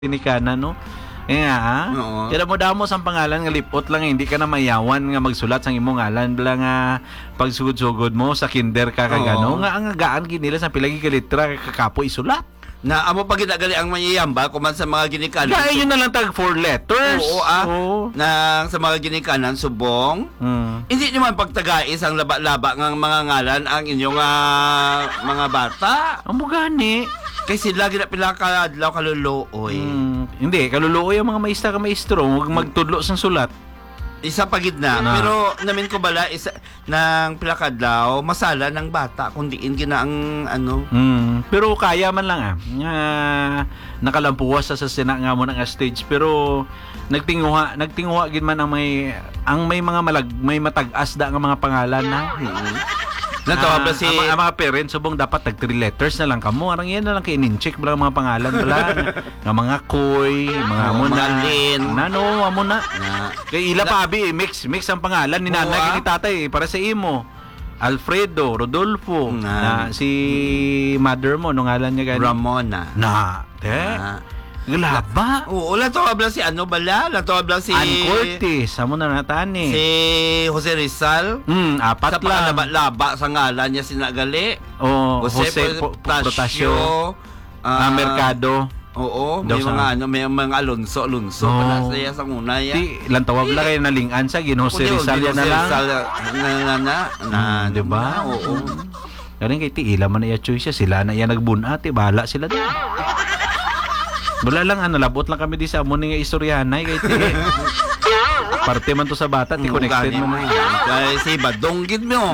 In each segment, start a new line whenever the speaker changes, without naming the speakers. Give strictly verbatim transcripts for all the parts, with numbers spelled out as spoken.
Tinikana, no? Eh nga, ha?
Oo.
Kaya mo damo sa pangalan nga lipot lang, hindi ka na mayawan nga magsulat sang imong ngalan bala nga pagsugod-sugod mo sa kinder ka kagano
Oo.
nga ang gaan ginila sa pilagi ka litra kakapo isulat.
Na amo pag ginagali ang mayayamba kuman sa mga ginikanan.
Kaya yun na lang tag four letters.
Oo, ah.
Oo.
Na sa mga ginikanan subong.
Hmm.
Hindi naman pagtagais ang laba-laba ng mga ngalan ang inyong ah, mga bata.
Amo gani.
Kasi lagi na pila ka adlaw kaluluoy.
Hmm. Hindi, kaluluoy ang mga maestra ka maestro, huwag magtudlo sang sulat.
Isa pagid na,
Na.
pero namin ko bala isa ng pila ka adlaw masala ng bata kundi in gina ang ano.
Hmm. Pero kaya man lang ah. Nga nakalampuwas sa sina nga mo ng stage pero nagtinguha, nagtinguha gid man ang may ang may mga malag, may matag-as da nga mga pangalan na.
Hmm. Natawa ba si
ang, ang mga parents subong dapat tag three letters na lang kamo. Arang yan na lang kay in-check bala mga pangalan bala nga mga koy, mga
Oo,
amo
mga
na.
Lin.
Nano amo na.
na
Kay ila pa abi mix mix ang pangalan ni
Oo,
nanay
ah.
ni tatay para sa imo. Alfredo, Rodolfo,
Na.
na si mother mo no ngalan niya gani.
Ramona.
Na, te.
Na.
Laba.
Oo, lato abla si ano bala? Lato abla si
Ann Cortez, amo na natani.
si Jose Rizal.
Hmm, apat
Sa
lang.
pangalaba-laba sa ngalan niya sinagali.
Oh,
Jose,
Jose, Po-
Protasio.
Protasio,
ah,
ah, Mercado.
Oo,
Daw
may
sa-
mga ano, may mga Alonso, Alonso
Oo.
pala saya sa una ya.
Di lang tawag lang kayo nalingan sa Gino Jose
Kundi,
Rizal
Jose
yan na lang.
Rizal, na na na na,
Hmm, di ba?
Oo.
Galing kay ti ila man na iya choice siya, sila na iya nagbunat, eh, bahala sila din. Wala lang ano, labot lang kami di sa amo ni nga istoryahanay kay ti. Parte man to sa bata, ti connected man na.
Kaya si Badonggit mo.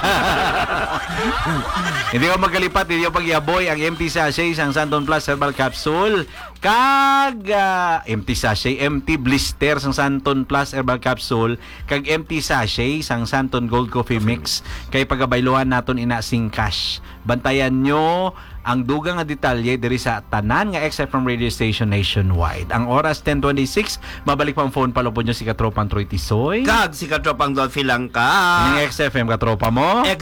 Hindi ko magkalipat, hindi ko pagyaboy ang empty sachet ang Santon Plus Herbal Capsule. Kag uh, empty sachet, empty blister sang Santon Plus Herbal Capsule. Kag empty sachet sang Santon Gold Coffee Mix. Kay pagabailuhan naton ina sing cash. Bantayan nyo ang dugang nga detalye diri sa tanan nga X F M radio station nationwide. Ang oras ten twenty-six, mabalik pa ang phone palupod nyo si Katropang Troy Tisoy.
Kag si Katropang Dolphy lang ka.
Ang X F M katropa mo.
X